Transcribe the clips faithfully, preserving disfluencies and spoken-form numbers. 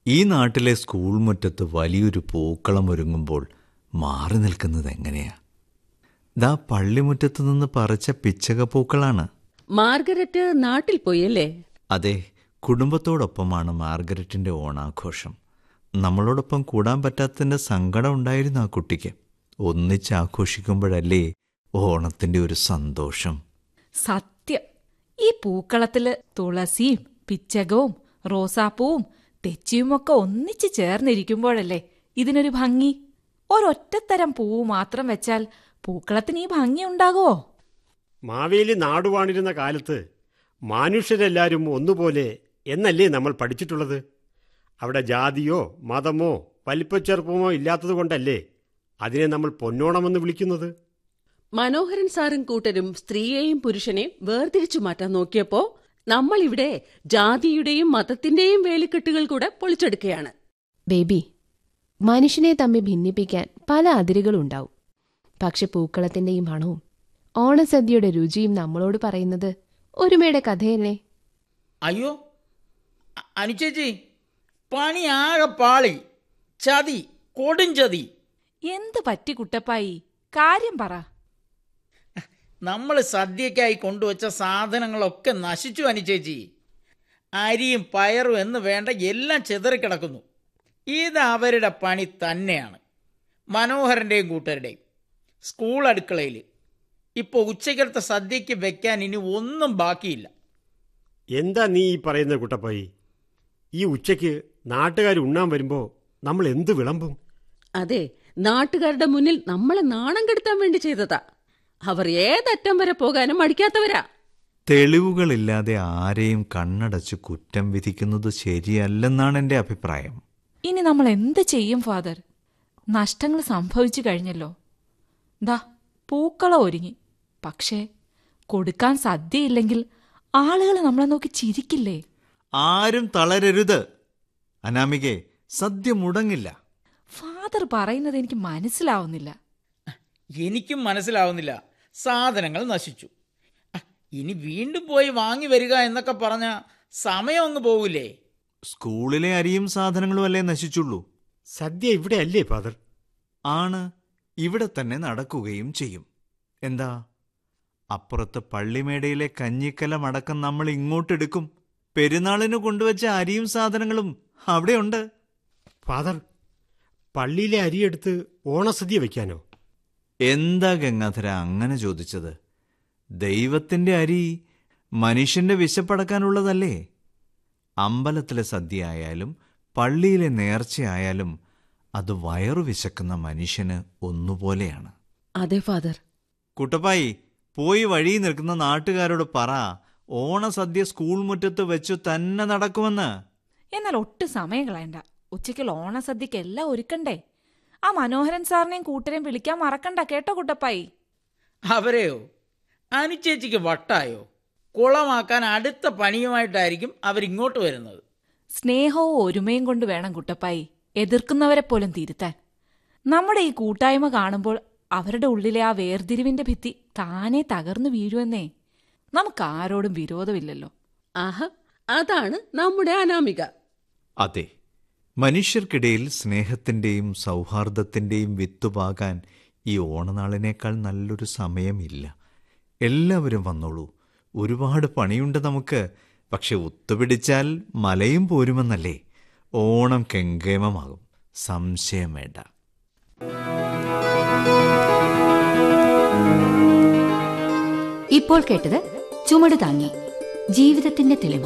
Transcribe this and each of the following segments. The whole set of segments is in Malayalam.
ഈ നാട്ടിലെ സ്കൂൾ മുറ്റത്ത് വലിയൊരു പൂക്കളം ഒരുങ്ങുമ്പോൾ മാറി നിൽക്കുന്നത് എങ്ങനെയാ? ദാ പള്ളിമുറ്റത്ത് നിന്ന് പറിച്ച പിച്ചക പൂക്കളാണ്. മാർഗരറ്റ് നാട്ടിൽ പോയല്ലേ? അതെ, കുടുംബത്തോടൊപ്പമാണ് മാർഗരറ്റിന്റെ ഓണാഘോഷം. നമ്മളോടൊപ്പം കൂടാൻ പറ്റാത്തതിന്റെ സങ്കടം ഉണ്ടായിരുന്നു ആ കുട്ടിക്ക്. ഒന്നിച്ച് ആഘോഷിക്കുമ്പോഴല്ലേ ഓണത്തിന്റെ ഒരു സന്തോഷം. സത്യം. ഈ പൂക്കളത്തില് തുളസിയും പിച്ചകവും റോസാപ്പൂവും തെച്ചിയുമൊക്കെ ഒന്നിച്ച് ചേർന്നിരിക്കുമ്പോഴല്ലേ ഇതിനൊരു ഭംഗി. ഒരൊറ്റത്തരം പൂവ് മാത്രം വെച്ചാൽ പൂക്കളത്തിന് ഈ ഭംഗി ഉണ്ടാകുമോ? മാവേലി നാടുവാണിരുന്ന കാലത്ത് മനുഷ്യരെല്ലാവരും ഒന്നുപോലെ എന്നല്ലേ നമ്മൾ പഠിച്ചിട്ടുള്ളത്. അവിടെ ജാതിയോ മതമോ വലിപ്പച്ചെറുപ്പമോ ഇല്ലാത്തതുകൊണ്ടല്ലേ അതിനെ നമ്മൾ പൊന്നോണമെന്ന് വിളിക്കുന്നത്. മനോഹരൻ സാറും കൂട്ടരും സ്ത്രീയെയും പുരുഷനെയും വേർതിരിച്ചു മാറ്റാൻ നോക്കിയപ്പോ നമ്മൾ ഇവിടെ ജാതിയുടെയും മതത്തിന്റെയും വേലിക്കെട്ടുകൾ കൂടെ പൊളിച്ചെടുക്കുകയാണ്. ബേബി, മനുഷ്യനെ തമ്മിൽ ഭിന്നിപ്പിക്കാൻ പല അതിരുകളുണ്ടാവും. പക്ഷെ പൂക്കളത്തിന്റെ ഈ മണവും ഓണസദ്യയുടെ രുചിയും നമ്മളോട് പറയുന്നത് ഒരുമയുടെ കഥയല്ലേ? അയ്യോ അനുചേച്ചി, പണി ആകെ പാളി. ചതി, കൊടും ചതി. എന്ത് പറ്റി കുട്ടപ്പായി? കാര്യം പറ. നമ്മൾ സദ്യക്കായി കൊണ്ടുവച്ച സാധനങ്ങളൊക്കെ നശിച്ചു അനുചേച്ചി. അരിയും പയറും എന്ന് വേണ്ട എല്ലാം ചിതറിക്കിടക്കുന്നു. ഇത് അവരുടെ പണി തന്നെയാണ്, മനോഹരൻ്റെയും കൂട്ടരുടെയും. സ്കൂൾ അടുക്കളയിൽ ഇപ്പോൾ ഉച്ചക്കലത്തെ സദ്യയ്ക്ക് വെക്കാൻ ഇനി ഒന്നും ബാക്കിയില്ല. എന്താ നീ ഈ പറയുന്ന കുട്ടപ്പായി? ഈ ഉച്ചയ്ക്ക് നാട്ടുകാർ ഉണ്ണാൻ വരുമ്പോൾ നമ്മൾ എന്ത് വിളമ്പും? അതെ, നാട്ടുകാരുടെ മുന്നിൽ നമ്മളെ നാണം കെടുത്താൻ വേണ്ടി ചെയ്തതാ. അവർ ഏതറ്റം വരെ പോകാനും മടിക്കാത്തവരാ. തെളിവുകളില്ലാതെ ആരെയും കണ്ണടച്ച് കുറ്റം വിധിക്കുന്നത് ശരിയല്ലെന്നാണ് എൻ്റെ അഭിപ്രായം. ഇനി നമ്മൾ എന്ത് ചെയ്യും ഫാദർ? നഷ്ടങ്ങൾ സംഭവിച്ചു കഴിഞ്ഞല്ലോ. ദാ പൂക്കളം ഒരുങ്ങി. പക്ഷേ കൊടുക്കാൻ സദ്യയില്ലെങ്കിൽ ആളുകൾ നമ്മളെ നോക്കി ചിരിക്കില്ലേ? ആരും തളരരുത് അനാമികെ, സദ്യ മുടങ്ങില്ല. ഫാദർ പറയുന്നത് എനിക്ക് മനസ്സിലാവുന്നില്ല. എനിക്കും മനസ്സിലാവുന്നില്ല. സാധനങ്ങൾ നശിച്ചു. ഇനി വീണ്ടും പോയി വാങ്ങി വരിക എന്നൊക്കെ പറഞ്ഞ സമയം അങ്ങ് പോവില്ലേ? സ്കൂളിലെ അരിയും സാധനങ്ങളും അല്ലേ നശിച്ചുള്ളൂ? സദ്യ ഇവിടെ അല്ലേ ഫാദർ? ആണ്, ഇവിടെ തന്നെ നടക്കുകയും ചെയ്യും. എന്താ, അപ്പുറത്ത് പള്ളിമേടയിലെ കഞ്ഞിക്കലം അടക്കം നമ്മൾ ഇങ്ങോട്ടെടുക്കും. പെരുന്നാളിന് കൊണ്ടുവച്ച അരിയും സാധനങ്ങളും അവിടെയുണ്ട്. ഫാദർ, പള്ളിയിലെ അരിയെടുത്ത് ഓണസദ്യ വയ്ക്കാനോ? എന്താ ഗംഗാധര അങ്ങനെ ചോദിച്ചത്? ദൈവത്തിന്റെ അരി മനുഷ്യന്റെ വിശപ്പടക്കാനുള്ളതല്ലേ? അമ്പലത്തിലെ സദ്യ ആയാലും പള്ളിയിലെ നേർച്ചയായാലും അത് വയറു വിശക്കുന്ന മനുഷ്യന് ഒന്നുപോലെയാണ്. അതെ ഫാദർ. കുട്ടപ്പായി, പോയി വഴി നിൽക്കുന്ന നാട്ടുകാരോട് പറ, ഓണസദ്യ സ്കൂൾ മുറ്റത്ത് വെച്ചു തന്നെ നടക്കുമെന്ന്. എന്നാൽ ഒട്ടും സമയം കളയണ്ട. ഉച്ചയ്ക്കുള്ള ഓണസദ്യക്ക് എല്ലാം ഒരുക്കണ്ടേ? ആ മനോഹരൻ സാറിനെയും കൂട്ടരെയും വിളിക്കാൻ മറക്കണ്ട കേട്ടോ കുട്ടപ്പായി. അവരെയോ? അനുചേച്ചിക്ക് വട്ടായോ? കുളമാക്കാൻ അടുത്ത പണിയുമായിട്ടായിരിക്കും അവരിങ്ങോട്ട് വരുന്നത്. സ്നേഹവും ഒരുമയും കൊണ്ട് വേണം കുട്ടപ്പായി എതിർക്കുന്നവരെ പോലും തിരുത്താൻ. നമ്മുടെ ഈ കൂട്ടായ്മ കാണുമ്പോൾ അവരുടെ ഉള്ളിലെ ആ വേർതിരിവിന്റെ ഭിത്തി താനേ തകർന്നു വീഴുമെന്നേ. നമുക്ക് ആരോടും വിരോധമില്ലല്ലോ. ആഹ, അതാണ് നമ്മുടെ അനാമിക. അതെ, മനുഷ്യർക്കിടയിൽ സ്നേഹത്തിന്റെയും സൗഹാർദ്ദത്തിന്റെയും വിത്തുപാകാൻ ഈ ഓണനാളിനേക്കാൾ നല്ലൊരു സമയമില്ല. എല്ലാവരും വന്നോളൂ. ഒരുപാട് പണിയുണ്ട് നമുക്ക്. പക്ഷെ ഒത്തുപിടിച്ചാൽ മലയും പോരുമെന്നല്ലേ? ഓണം കെങ്കേമമാകും, സംശയം വേണ്ട. ഇപ്പോൾ കേട്ടത് ചുമട് താങ്ങി, ജീവിതത്തിന്റെ തെളിമ.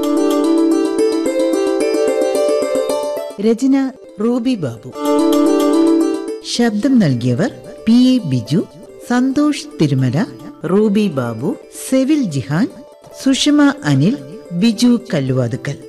രചന റൂബി ബാബു. ശബ്ദം നൽകിയവർ P A Biju, Santhosh Thirumala, Ruby Babu, Sevil Jihan, Sushma Anil, Biju Kalluvathukkal.